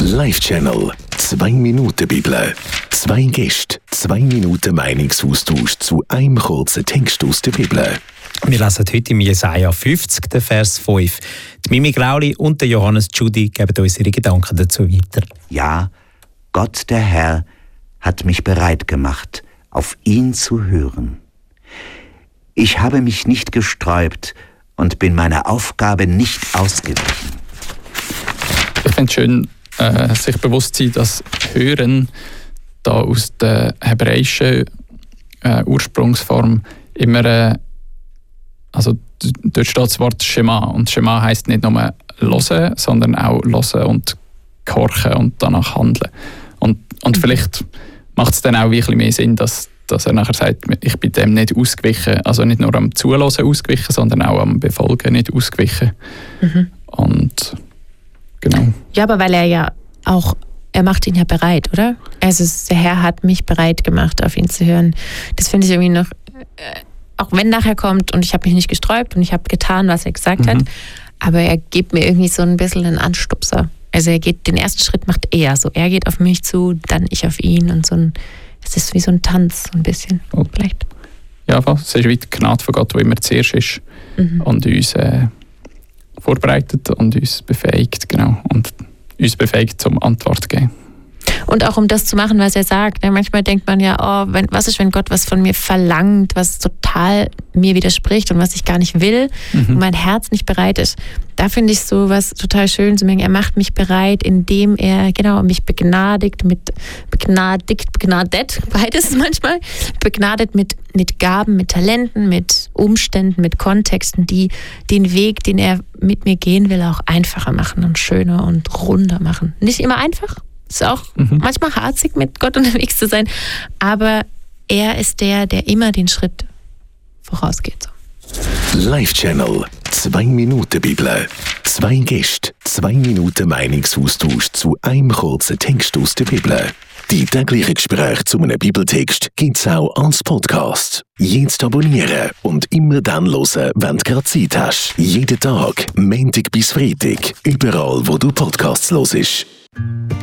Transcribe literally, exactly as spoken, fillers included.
Live-Channel. Zwei Minuten Bibel. Zwei Gäste, zwei Minuten Meinungsaustausch zu einem kurzen Text aus der Bibel. Wir lesen heute im Jesaja fünfzig, den Vers fünf. Die Mimi Grauli und der Johannes Tschudi geben uns ihre Gedanken dazu weiter. Ja, Gott der Herr hat mich bereit gemacht, auf ihn zu hören. Ich habe mich nicht gesträubt und bin meiner Aufgabe nicht ausgewichen. Ich finde es schön, äh, sich bewusst zu sein, dass Hören da aus der hebräischen äh, Ursprungsform immer, äh, also d- dort steht das Wort Schema, und Schema heisst nicht nur hören, sondern auch hören und gehorchen und danach handeln. Und, und vielleicht macht es dann auch ein bisschen mehr Sinn, dass, dass er nachher sagt, ich bin dem nicht ausgewichen, also nicht nur am Zuhören ausgewichen, sondern auch am Befolgen nicht ausgewichen. Mhm. Und genau. Ja, aber weil er ja auch, er macht ihn ja bereit, oder? Also der Herr hat mich bereit gemacht, auf ihn zu hören. Das finde ich irgendwie noch, äh, auch wenn nachher kommt und ich habe mich nicht gesträubt und ich habe getan, was er gesagt mhm. hat, aber er gibt mir irgendwie so ein bisschen einen Anstupser. Also er geht, den ersten Schritt macht er so. Er geht auf mich zu, dann ich auf ihn und so ein, es ist wie so ein Tanz, so ein bisschen, oh. vielleicht. Ja, es ist wie die Gnade von Gott, die immer zuerst ist mhm. und uns äh, vorbereitet und uns befähigt, genau, und uns befähigt zum Antwort zu geben. Und auch um das zu machen, was er sagt. Manchmal denkt man ja, oh, wenn, was ist, wenn Gott was von mir verlangt, was total mir widerspricht und was ich gar nicht will mhm. und mein Herz nicht bereit ist. Da finde ich so was total schön zu merken. Er macht mich bereit, indem er genau mich begnadigt, mit begnadigt, begnadet, beides manchmal, begnadet mit, mit Gaben, mit Talenten, mit Umständen, mit Kontexten, die den Weg, den er mit mir gehen will, auch einfacher machen und schöner und runder machen. Nicht immer einfach. Es ist auch mhm. manchmal harzig, mit Gott unterwegs zu sein. Aber er ist der, der immer den Schritt vorausgeht. So. Live-Channel. Zwei Minuten Bibel. Zwei Gäste, zwei Minuten Meinungsaustausch zu einem kurzen Text aus der Bibel. Die täglichen Gespräche zu einem Bibeltext gibt es auch als Podcast. Jetzt abonnieren und immer dann hören, wenn du gerade Zeit hast. Jeden Tag, Montag bis Freitag, überall, wo du Podcasts hörst.